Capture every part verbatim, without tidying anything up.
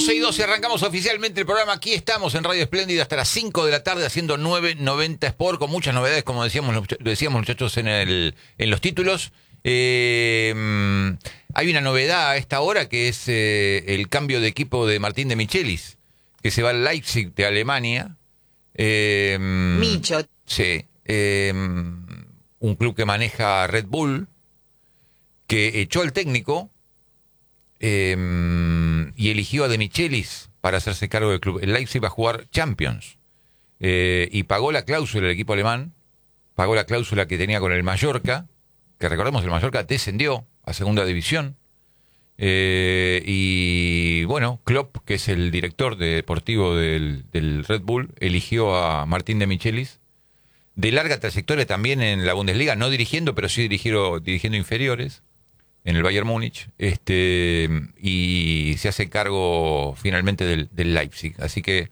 doce y doce arrancamos oficialmente el programa. Aquí estamos en Radio Espléndida hasta las cinco de la tarde haciendo nueve noventa Sport con muchas novedades, como decíamos, lo decíamos muchachos en, el, en los títulos. Eh, hay una novedad a esta hora que es eh, el cambio de equipo de Martín de Michelis, que se va al Leipzig de Alemania. Eh, Micho. Sí. Eh, un club que maneja Red Bull, que echó al técnico eh, y eligió a De Michelis para hacerse cargo del club. El Leipzig va a jugar Champions eh, y pagó la cláusula el equipo alemán, pagó la cláusula que tenía con el Mallorca, que recordemos el Mallorca descendió a segunda división. Eh, y bueno, Klopp, que es el director de deportivo del, del Red Bull, eligió a Martín de Michelis, de larga trayectoria también en la Bundesliga, no dirigiendo, pero sí dirigiendo, dirigiendo inferiores en el Bayern Múnich, este, y se hace cargo finalmente del, del Leipzig. Así que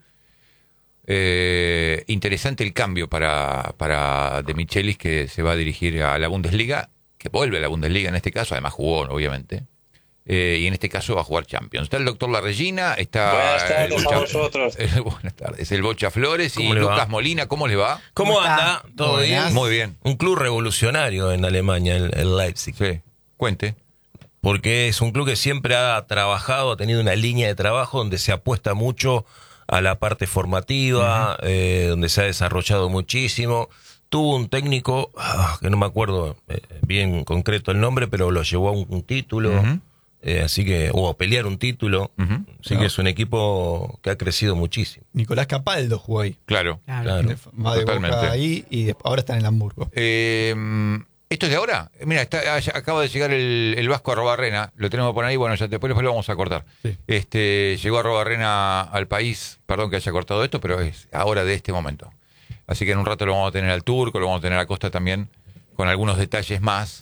eh, interesante el cambio para, para De Michelis, que se va a dirigir a la Bundesliga, que vuelve a la Bundesliga en este caso, además jugó, obviamente. Eh, y en este caso va a jugar Champions. Está el doctor La Regina, está... Buenas tardes el Bocha, a vosotros. Eh, buenas tardes. El Bocha Flores y Lucas va? Molina. ¿Cómo les va? ¿Cómo, ¿Cómo anda? ¿Todo Buenas. bien? Muy bien. Un club revolucionario en Alemania, el, el Leipzig. Sí, cuente. Porque es un club que siempre ha trabajado, ha tenido una línea de trabajo donde se apuesta mucho a la parte formativa, uh-huh. eh, donde se ha desarrollado muchísimo. Tuvo un técnico, ah, que no me acuerdo eh, bien concreto el nombre, pero lo llevó a un, un título... Uh-huh. Eh, así que, o a pelear un título, uh-huh. así no. que es un equipo que ha crecido muchísimo. Nicolás Capaldo jugó ahí. Claro, claro. Va de Boca ahí y de, ahora está en el Hamburgo. Eh, ¿Esto es de ahora? Mira, está, acaba de llegar el, el Vasco Arrobarrena, lo tenemos por ahí, bueno, ya después, después lo vamos a cortar. Sí. Este, llegó Arrobarrena al país, perdón que haya cortado esto, pero es ahora de este momento. Así que en un rato lo vamos a tener al Turco, lo vamos a tener a Costa también, con algunos detalles más.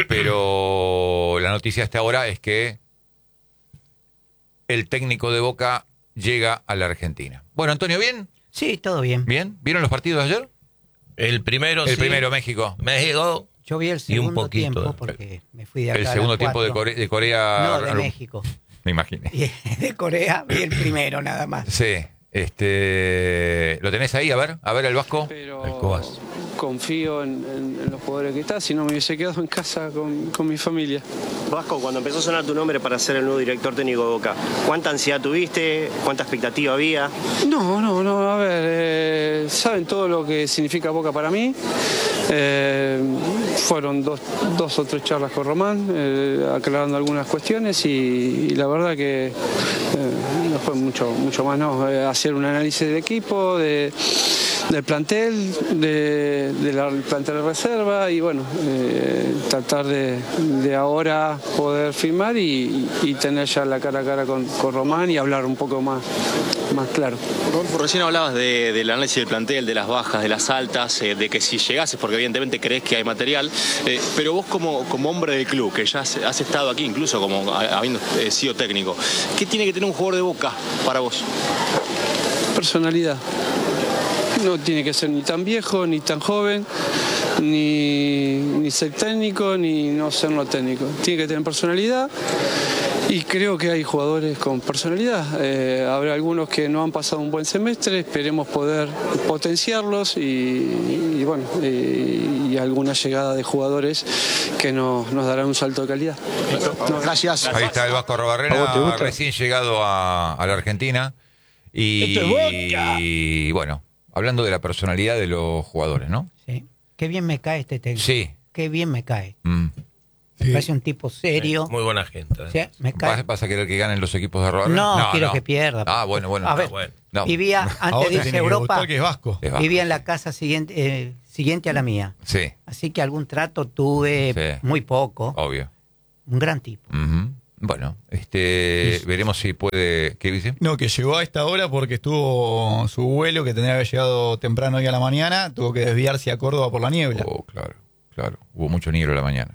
Pero la noticia hasta ahora es que el técnico de Boca llega a la Argentina. Bueno, Antonio, ¿bien? Sí, todo bien. ¿Bien? ¿Vieron los partidos de ayer? El primero, El sí. primero, México. México. Yo vi el segundo y un poquito, tiempo porque me fui de acá. El segundo tiempo de Corea, de Corea. No, de México. Me imaginé. Y de Corea vi el primero nada más. Sí. Este, ¿lo tenés ahí? A ver, a ver el Vasco. Pero el Cobas. Confío en, en, en los jugadores que están, si no me hubiese quedado en casa con, con mi familia. Vasco, cuando empezó a sonar tu nombre para ser el nuevo director técnico de Boca, ¿cuánta ansiedad tuviste? ¿Cuánta expectativa había? No, no, no, a ver, eh, saben todo lo que significa Boca para mí. Eh, fueron dos, dos o tres charlas con Román, eh, aclarando algunas cuestiones y, y la verdad que eh, no fue mucho, mucho más, no, eh, hacer un análisis del equipo, de... del plantel, de, de la plantel de reserva y bueno, eh, tratar de, de ahora poder firmar y, y tener ya la cara a cara con, con Román y hablar un poco más, más claro. Rodolfo, recién hablabas de, del análisis del plantel, de las bajas, de las altas, eh, de que si llegases, porque evidentemente crees que hay material, eh, pero vos como, como hombre del club, que ya has, has estado aquí incluso como habiendo eh, sido técnico, ¿qué tiene que tener un jugador de Boca para vos? Personalidad. No tiene que ser ni tan viejo, ni tan joven, ni, ni ser técnico, ni no ser no técnico. Tiene que tener personalidad y creo que hay jugadores con personalidad. Eh, habrá algunos que no han pasado un buen semestre, esperemos poder potenciarlos y, y bueno, y, y alguna llegada de jugadores que no, nos darán un salto de calidad. No, gracias. Ahí está el Vasco Arrobarrena, recién llegado a, a la Argentina. Y, y bueno, hablando de la personalidad de los jugadores, ¿no? Sí. Qué bien me cae este técnico. Sí. Qué bien me cae. Mm. Me sí. parece un tipo serio. Sí, muy buena gente. ¿eh? Sí, me cae. ¿Vas, ¿Vas a querer que ganen los equipos de Arrobarrena? No, no, quiero no. que pierda. Ah, bueno, bueno. A ver, no, bueno. No. Vivía, antes de irse a Europa, que es vasco. Es vasco. vivía en la casa siguiente, eh, siguiente a la mía. Sí. Así que algún trato tuve, sí. muy poco. Obvio. Un gran tipo. Uh-huh. Bueno, este, sí. veremos si puede... ¿Qué dice? No, que llegó a esta hora porque estuvo su vuelo, que tendría que haber llegado temprano hoy a la mañana, tuvo que desviarse a Córdoba por la niebla. Oh, claro, claro. Hubo mucho niebla a la mañana.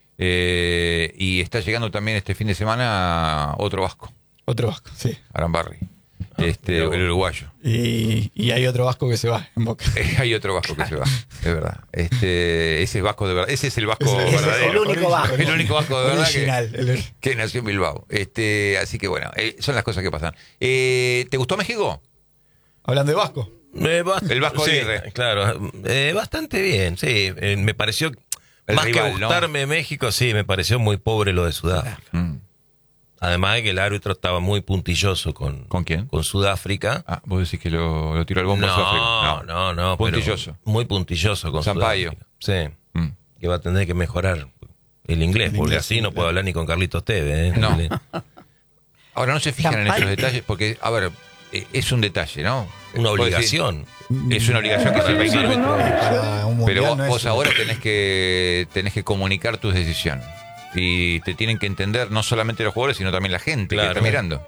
Eh, y está llegando también este fin de semana otro vasco. Otro vasco, sí. Arambarri. Este, el uruguayo. Y, y hay otro vasco que se va en Boca. Hay otro vasco que se va, es verdad. Este, ese es vasco de verdad. Ese es el vasco Ese es verdadero. el único vasco. El único vasco de verdad Original, que, el- que nació en Bilbao. Este, así que bueno, eh, son las cosas que pasan. Eh, ¿Te gustó México? Hablando de vasco. Eh, bast- El Vasco sí, Aguirre. claro. Eh, bastante bien, sí. Eh, me pareció, El más rival, que ¿no? gustarme México, sí, me pareció muy pobre lo de Sudáfrica. Mm. Además de que el árbitro estaba muy puntilloso con, ¿Con quién? con Sudáfrica. Ah, vos decís que lo, lo tiró al bombo a No, Sudáfrica. no, no. pero Puntilloso. Muy puntilloso con Sampaio. Sudáfrica. Sí. Mm. Que va a tener que mejorar el inglés, El porque inglés, así sí, no claro. puedo hablar ni con Carlitos Tevez. ¿eh? No. Le- Ahora no se fijan en Sampaio. estos detalles porque, a ver, eh, es un detalle, ¿no? Una Vos decís, obligación. Es una obligación que se Sí, requiere. sí, Para un mundial Pero vos, no es vos una- ahora tenés que tenés que comunicar tus decisiones. Y te tienen que entender no solamente los jugadores, sino también la gente Claro. que está mirando.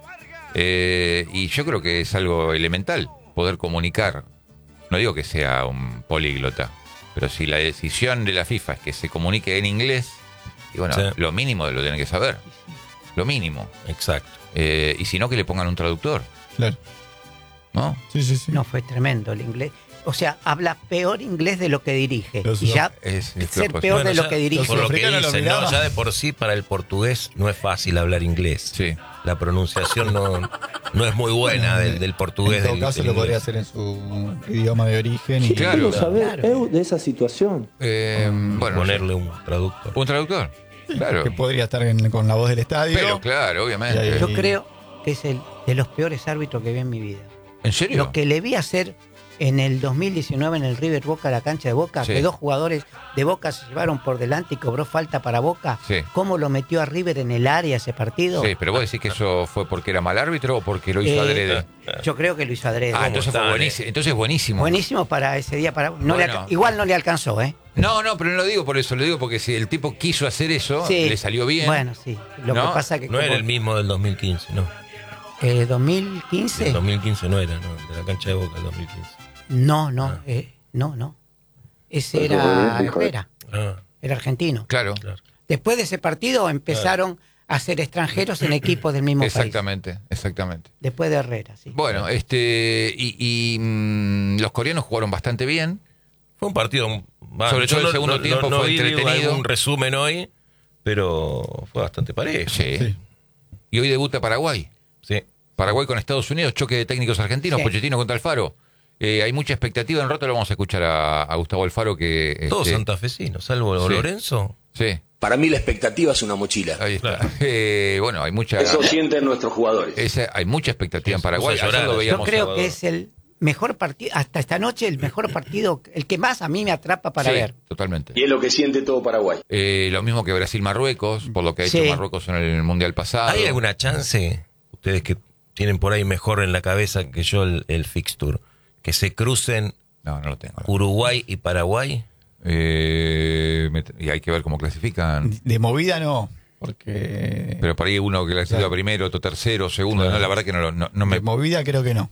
Eh, y yo creo que es algo elemental poder comunicar. No digo que sea un políglota, pero si la decisión de la FIFA es que se comunique en inglés, y bueno, Sí. lo mínimo lo tienen que saber. Lo mínimo. Exacto. Eh, y si no, que le pongan un traductor, Claro. ¿no? Sí, sí, sí. No, fue tremendo el inglés. O sea, habla peor inglés de lo que dirige. Los Y ya Es, es ser flojo, peor sí. de Bueno, lo que dirige. Por lo que sudafricanos lo dicen, ¿no? miraban. Ya de por sí para el portugués no es fácil hablar inglés. Sí. La pronunciación no, no es muy buena del, del portugués. En todo del- caso del lo podría inglés. hacer en su idioma de origen. Y, Claro. Quiero saber Claro. eu de esa situación. Eh, bueno, no sé. Ponerle un traductor. un traductor. Claro. Que podría estar en- con la voz del estadio. Pero claro, obviamente. Y ahí- Yo creo que es el de los peores árbitros que vi en mi vida. ¿En serio? Lo que le vi hacer en el dos mil diecinueve en el River Boca, la cancha de Boca, Sí. que dos jugadores de Boca se llevaron por delante y cobró falta para Boca. Sí. ¿Cómo lo metió a River en el área ese partido? Sí, pero vos decís que eso fue porque era mal árbitro o porque lo hizo Eh, adrede. Yo creo que lo hizo adrede. Ah, entonces fue están, buenísimo. Entonces buenísimo. Buenísimo para ese día. Para, no le Bueno. alca- igual no le alcanzó, ¿eh? No, no, pero no lo digo por eso. Lo digo porque si el tipo quiso hacer eso, Sí. le salió bien. Bueno, sí. Lo ¿No? que pasa que No como, era el mismo del dos mil quince, no. eh, dos mil quince. El dos mil quince no era, no. El de la cancha de Boca, el dos mil quince. No, no, Ah. eh, no, no. Ese Eso era fue, hijo de- Herrera, Ah, era argentino. Claro. claro. Después de ese partido empezaron a ser extranjeros en equipos del mismo país. Exactamente, exactamente. Después de Herrera, sí. Bueno, este y, y, mm, los coreanos jugaron bastante bien. Fue un partido. va, Sobre yo todo el segundo tiempo fue vi entretenido. Un resumen hoy, pero fue bastante parejo. Sí. Sí. Y hoy debuta Paraguay. Sí. Paraguay con Estados Unidos, choque de técnicos argentinos, Sí. Pochettino contra Alfaro. Eh, hay mucha expectativa. En un rato lo vamos a escuchar a, a Gustavo Alfaro que... Todos este, santafesinos, salvo Sí. Lorenzo. Sí, Para mí la expectativa es una mochila. ahí está. Claro. Eh, bueno, hay mucha... Eso sienten nuestros jugadores. esa- hay mucha expectativa en Se Paraguay. puso a Ayer llorar. lo Yo veíamos. creo Salvador. que es el mejor partido, hasta esta noche, el mejor partido, el que más a mí me atrapa para Sí, ver. totalmente. Y es lo que siente todo Paraguay. Eh, lo mismo que Brasil-Marruecos, por lo que ha hecho Sí. Marruecos en el Mundial pasado. ¿Hay alguna chance, ustedes que tienen por ahí mejor en la cabeza que yo el, el fixture, que se crucen No, no lo tengo. Uruguay y Paraguay? Eh, me- y hay que ver cómo clasifican. De movida no, porque Pero por ahí uno que clasifica Claro. primero, otro tercero, segundo. Claro. No, la verdad que no, lo- no, no de me... movida creo que no.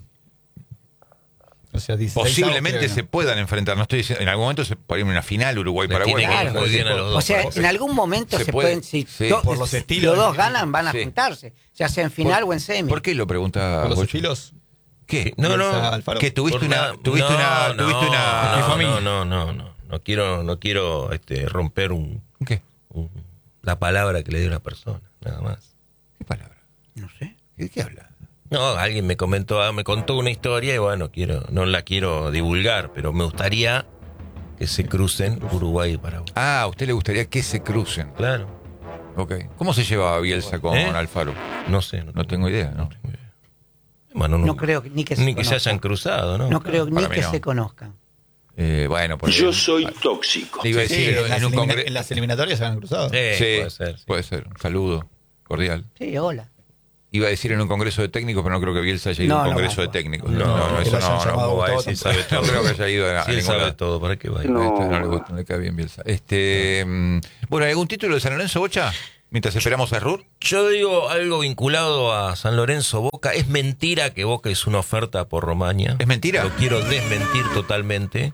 O sea, dieciséis Posiblemente creo que se no. puedan enfrentar. No estoy diciendo, en algún momento se puede ir en una final Uruguay-Paraguay. Le tiene que ir Claro. muy bien a los dos. O sea, Paraguay. en algún momento Se se, puede, pueden, si sí. do- Por los si estilos. los dos ganan, van a Sí. juntarse, ya sea en final o en semi. ¿Por qué lo pregunta Por los Bocho? estilos. ¿Qué? No, no. Bielsa, Alfaro. Que tuviste Por una, nada- tuviste no, una, no, tuviste una, no, familia. no, no, no, no, no quiero, no quiero este, romper un, ¿Qué? un- la palabra que le dio una persona, nada más. ¿Qué palabra? No sé. ¿De qué habla? No, alguien me comentó, ah, me contó una historia y bueno, quiero, no la quiero divulgar, pero me gustaría que se crucen Uruguay y Paraguay. Ah, a usted le gustaría que se crucen. Claro, Ok. ¿Cómo se lleva Bielsa con ¿Eh? Alfaro? no sé, no, No tengo idea, ¿no? Bueno, no, No creo que- ni que se ni que se conozcan. hayan cruzado, ¿no? No creo ni Para mí que no. se conozcan. Eh, bueno, por Yo soy tóxico. Iba a Sí, decir en, en, las en un elimina- congreso. en las eliminatorias se han cruzado. Sí, puede ser. sí. Puede ser. Un saludo cordial. Sí, hola. Iba a decir en un congreso de técnicos, pero no creo que Bielsa haya ido No, a un no congreso va, de técnicos. no, No, no, que eso lo hayan no, no. llamado ¿Cómo va a Gustavo decir? Sabe No todo. creo que haya ido a, a Sí, él ningún sabe lado. todo, ¿para qué va? Este, no le gusta, no le cae bien Bielsa. Este, mm, bueno, ¿hay algún título de San Lorenzo, Bocha? Mientras esperamos a Rur. Yo digo algo vinculado a San Lorenzo Boca. Es mentira que Boca es una oferta por Romaña. ¿Es mentira? Lo quiero desmentir totalmente.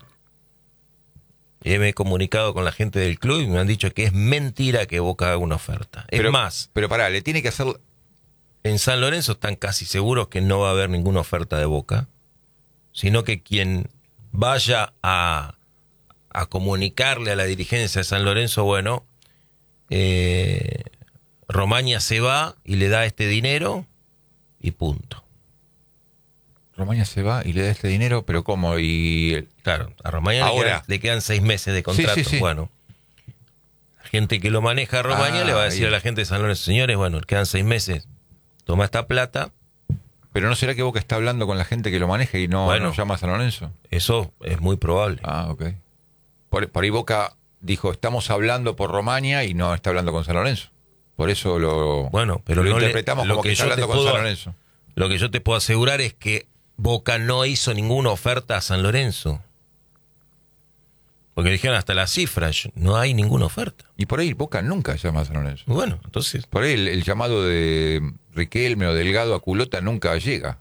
Y me he comunicado con la gente del club y me han dicho que es mentira que Boca haga una oferta. Es Pero- más, Pero pará, le tiene que hacer. en San Lorenzo están casi seguros que no va a haber ninguna oferta de Boca, sino que quien vaya a, a comunicarle a la dirigencia de San Lorenzo, bueno, eh, Romaña se va y le da este dinero y punto. Romaña se va y le da este dinero, pero ¿cómo? Y claro, a Romaña le quedan, le quedan seis meses de contrato. Sí, sí, sí. Bueno, la gente que lo maneja a Romaña ah, le va a decir bien. a la gente de San Lorenzo, señores, bueno, quedan seis meses, toma esta plata. Pero ¿no será que Boca está hablando con la gente que lo maneja y no, bueno, no llama a San Lorenzo? Eso es muy probable. Ah, ok. Por, por ahí Boca dijo, estamos hablando por Romaña y no está hablando con San Lorenzo. Por eso lo, bueno, pero lo no interpretamos le, lo como que, que está hablando puedo, con San Lorenzo. Lo que yo te puedo asegurar es que Boca no hizo ninguna oferta a San Lorenzo. Porque dijeron hasta las cifras, no hay ninguna oferta. Y por ahí Boca nunca llama a San Lorenzo. Bueno, entonces... Por ahí el, el llamado de Riquelme o Delgado a Culota nunca llega.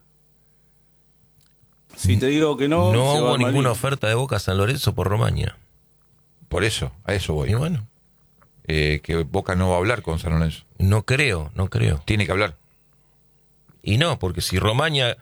Si te digo que no... No hubo ninguna oferta de Boca a San Lorenzo por Romaña. Por eso, a eso voy. Y bueno. Eh, que Boca no va a hablar con San Lorenzo. No creo, no creo. Tiene que hablar. Y no, porque si Romaña...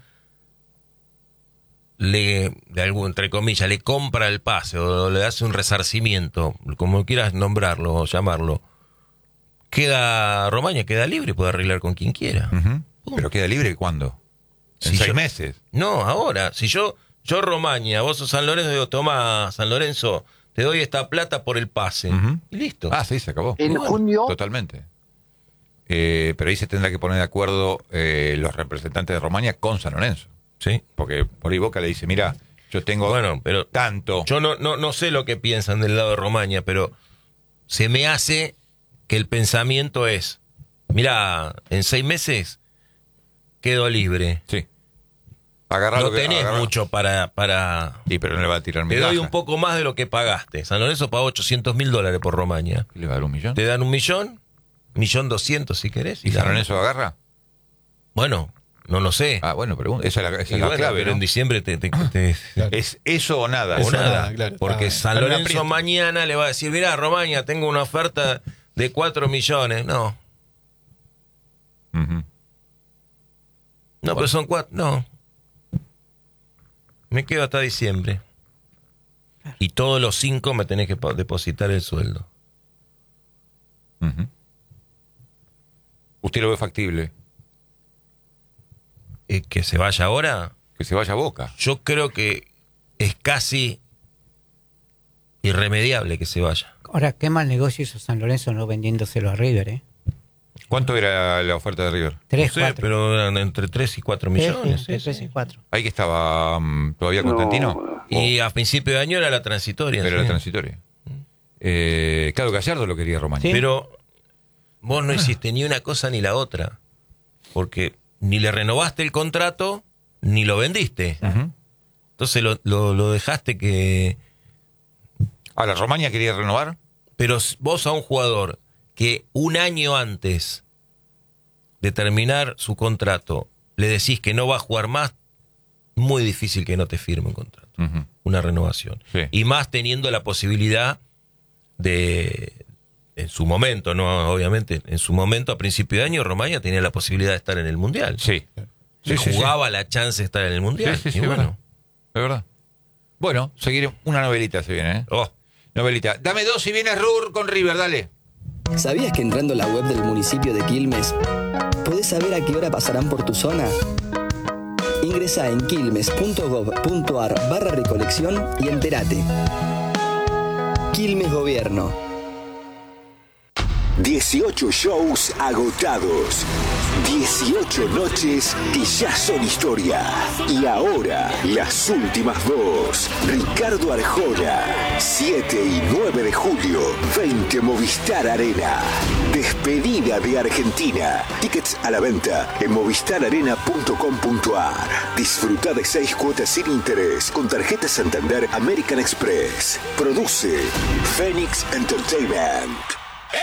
le, de algún, entre comillas, le compra el pase o le hace un resarcimiento, como quieras nombrarlo o llamarlo, queda Romaña queda libre y puede arreglar con quien quiera. Uh-huh. ¿Pero queda libre cuándo? ¿En si seis yo, meses? No, ahora. Si yo, yo Romaña, vos sos San Lorenzo, digo, toma, San Lorenzo, te doy esta plata por el pase. Uh-huh. Y listo. Ah, sí, se acabó. En bueno, junio... Totalmente. Eh, pero ahí se tendrá que poner de acuerdo eh, los representantes de Romaña con San Lorenzo. Sí. Porque por ahí Boca le dice, mira, yo tengo bueno, pero tanto. Yo no, no, no sé lo que piensan del lado de Romaña, pero se me hace que el pensamiento es, mira, en seis meses quedo libre. Sí. Agarrar no lo que, tenés agarrar. mucho para, para... Sí, pero no le va a tirar Te migaja. doy un poco más de lo que pagaste. San Lorenzo pagó ochocientos mil dólares por Romaña. ¿Le va a dar un millón? Te dan un millón, millón doscientos si querés. ¿Y, ¿Y San Lorenzo agarra? Bueno, no lo sé. Ah, bueno, pero esa es la, esa es la bueno, clave, pero ¿no? en diciembre te... te, te claro. ¿Es eso o nada? O eso nada, nada claro. Porque ah, San Lorenzo mañana le va a decir, mirá, Romaña, tengo una oferta de cuatro millones. No. Uh-huh. No, bueno. pero son cuatro. No. Me quedo hasta diciembre. Y todos los cinco me tenés que depositar el sueldo. Uh-huh. ¿Usted lo ve factible? ¿Eh, ¿Que se vaya ahora? Que se vaya a Boca. Yo creo que es casi irremediable que se vaya. Ahora, qué mal negocio hizo San Lorenzo no vendiéndoselo a River, ¿eh? ¿Cuánto era la oferta de River? Tres, no sé, cuatro. pero eran entre tres y cuatro millones. Sí, sí, sí, tres sí. y cuatro. ¿Ahí que estaba um, todavía Constantino? No. Y a principio de año era la transitoria. Era sí. la transitoria. Eh, claro, Gallardo lo quería Romaña. Sí. Pero vos no hiciste ni una cosa ni la otra. Porque ni le renovaste el contrato, ni lo vendiste. Uh-huh. Entonces lo, lo, lo dejaste que... Ahora, ¿Romaña quería renovar? Pero vos a un jugador que un año antes de terminar su contrato le decís que no va a jugar más, muy difícil que no te firme un contrato, Uh-huh. una renovación. Sí. Y más teniendo la posibilidad de, en su momento, no obviamente, en su momento a principio de año, Romaña tenía la posibilidad de estar en el Mundial. Sí. Se Sí, sí, jugaba la chance de estar en el Mundial. Sí, sí, sí, y es bueno. verdad. Es verdad. Bueno, seguir una novelita se viene, ¿eh? Oh. Novelita. Dame dos si vienes Rur con River, dale. ¿Sabías que entrando a la web del municipio de Quilmes podés saber a qué hora pasarán por tu zona? Ingresá en quilmes.gov.ar barra recolección y entérate. Quilmes Gobierno. dieciocho shows agotados. dieciocho noches que ya son historia. Y ahora, las últimas dos. Ricardo Arjona, siete y nueve de julio, veinte Movistar Arena. Despedida de Argentina. Tickets a la venta en movistar arena punto com punto ar. Disfruta de seis cuotas sin interés con tarjeta Santander American Express. Produce Phoenix Entertainment.